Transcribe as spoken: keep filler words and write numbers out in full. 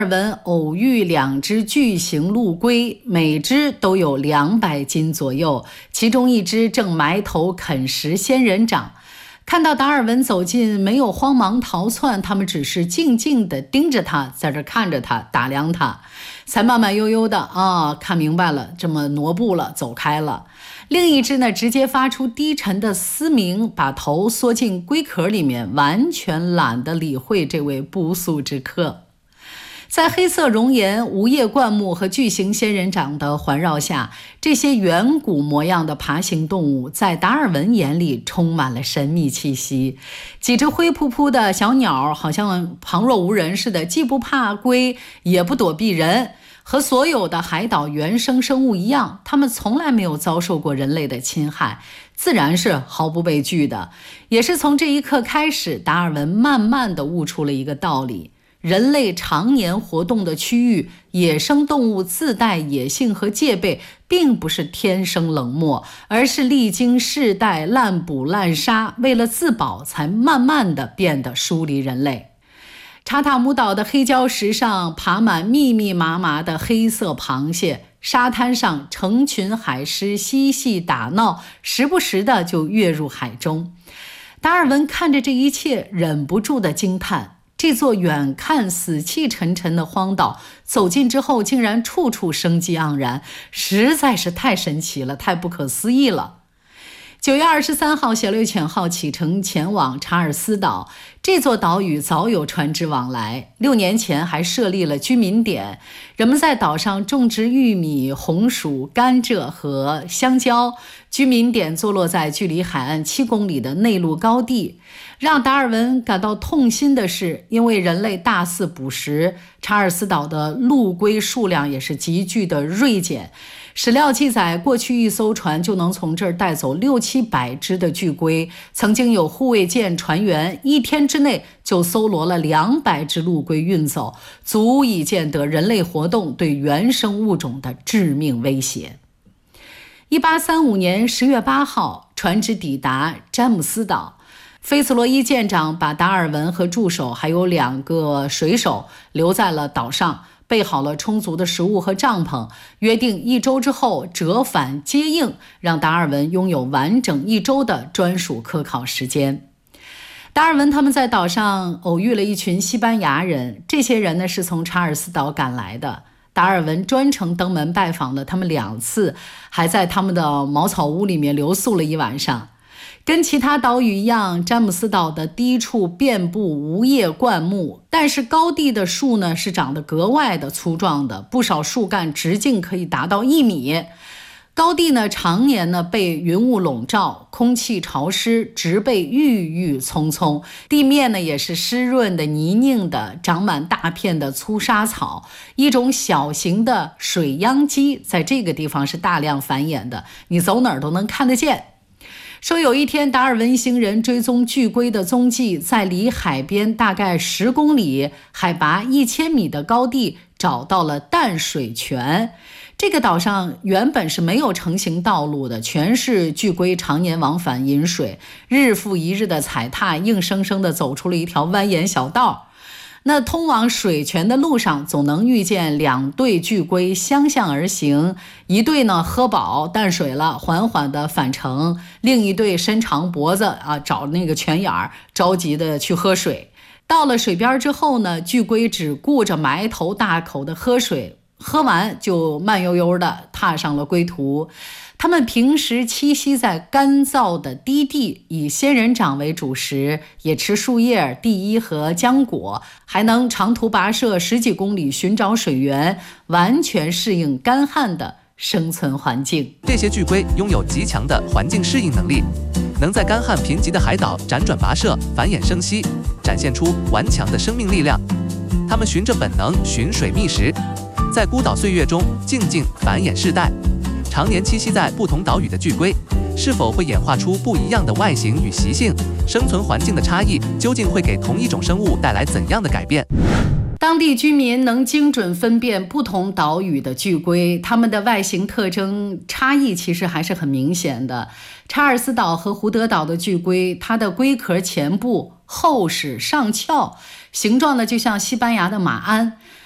文偶遇两只巨型陆龟，每只都有两百斤左右，其中一只正埋头啃食仙人掌。看到达尔文走近，没有慌忙逃窜，他们只是静静地盯着他，在这看着他，打量他，才慢慢悠悠的啊，看明白了，这么挪步了，走开了。另一只呢，直接发出低沉的嘶鸣，把头缩进龟壳里面，完全懒得理会这位不速之客。在黑色熔岩、无叶灌木和巨型仙人掌的环绕下，这些远古模样的爬行动物在达尔文眼里充满了神秘气息。几只灰扑扑的小鸟好像旁若无人似的，既不怕龟，也不躲避人。和所有的海岛原生生物一样，它们从来没有遭受过人类的侵害，自然是毫不畏惧的。也是从这一刻开始，达尔文慢慢地悟出了一个道理：人类常年活动的区域，野生动物自带野性和戒备，并不是天生冷漠，而是历经世代滥捕滥杀，为了自保才慢慢地变得疏离人类。查塔姆岛的黑礁石上爬满密密麻麻的黑色螃蟹，沙滩上成群海狮嬉戏打闹，时不时的就跃入海中。达尔文看着这一切，忍不住的惊叹，这座远看死气沉沉的荒岛，走近之后竟然处处生机盎然，实在是太神奇了，太不可思议了。九月二十三号，小猎犬号启程前往查尔斯岛。这座岛屿早有船只往来，六年前还设立了居民点，人们在岛上种植玉米、红薯、甘蔗和香蕉。居民点坐落在距离海岸七公里的内陆高地。让达尔文感到痛心的是，因为人类大肆捕食，查尔斯岛的陆龟数量也是急剧的锐减。史料记载，过去一艘船就能从这儿带走六七百只的巨龟，曾经有护卫舰船员一天之内就搜罗了两百只陆龟运走，足以见得人类活动对原生物种的致命威胁。一八三五年十月八号，船只抵达詹姆斯岛。菲茨罗伊舰长把达尔文和助手还有两个水手留在了岛上，备好了充足的食物和帐篷，约定一周之后折返接应，让达尔文拥有完整一周的专属科考时间。达尔文他们在岛上偶遇了一群西班牙人，这些人呢是从查尔斯岛赶来的。达尔文专程登门拜访了他们两次，还在他们的茅草屋里面留宿了一晚上。跟其他岛屿一样，詹姆斯岛的低处遍布无叶灌木，但是高地的树呢是长得格外的粗壮的，不少树干直径可以达到一米。高地呢常年呢被云雾笼罩，空气潮湿，植被郁郁葱葱，地面呢也是湿润的泥泞的，长满大片的粗沙草。一种小型的水秧鸡在这个地方是大量繁衍的，你走哪儿都能看得见。说有一天，达尔文一行人追踪巨龟的踪迹，在离海边大概十公里、海拔一千米的高地找到了淡水泉。这个岛上原本是没有成行道路的，全是巨龟常年往返饮水，日复一日的踩踏，硬生生的走出了一条蜿蜒小道。那通往水泉的路上，总能遇见两对巨龟相向而行，一对呢喝饱淡水了，缓缓的返程，另一对伸长脖子啊，找那个泉眼儿，着急的去喝水。到了水边之后呢，巨龟只顾着埋头大口的喝水，喝完就慢悠悠的踏上了归途。他们平时栖息在干燥的低地，以仙人掌为主食，也吃树叶、地衣和浆果，还能长途跋涉十几公里寻找水源，完全适应干旱的生存环境。 这些巨龟拥有极强的环境适应能力，能在干旱贫瘠的海岛辗转跋涉，繁衍生息，展现出顽强的生命力量。它们循着本能寻水觅食，在孤岛岁月中静静繁衍世代。常年栖息在不同岛屿的巨龟，是否会演化出不一样的外形与习性？生存环境的差异究竟会给同一种生物带来怎样的改变？ 当地居民能精准分辨不同岛屿的巨龟，它们的外形特征差异其实还是很明显的。查尔斯岛和胡德岛的巨龟，它的龟壳前部厚实上翘，形状呢就像西班牙的马鞍。